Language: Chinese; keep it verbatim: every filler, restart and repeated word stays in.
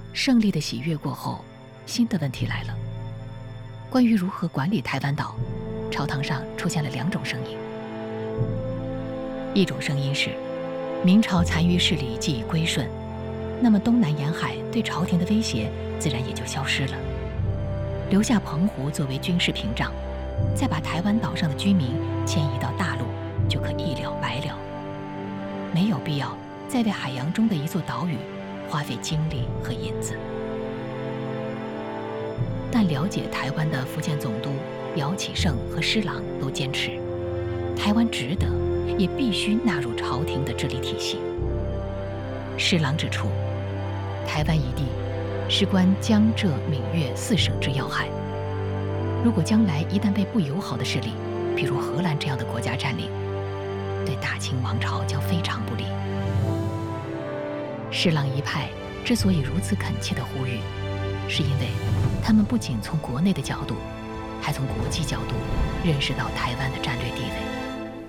胜利的喜悦过后，新的问题来了。关于如何管理台湾岛，朝堂上出现了两种声音。一种声音是，明朝残余势力既已归顺，那么东南沿海对朝廷的威胁自然也就消失了，留下澎湖作为军事屏障，再把台湾岛上的居民迁移到大陆，就可一了百了，没有必要再为海洋中的一座岛屿花费精力和银子。但了解台湾的福建总督姚启圣和施琅都坚持，台湾值得，也必须纳入朝廷的治理体系。施琅指出，台湾一地事关江浙闽粤四省之要害，如果将来一旦被不友好的势力，譬如荷兰这样的国家占领，对大清王朝将非常不利。施琅一派之所以如此恳切地呼吁，是因为他们不仅从国内的角度，还从国际角度认识到台湾的战略地位。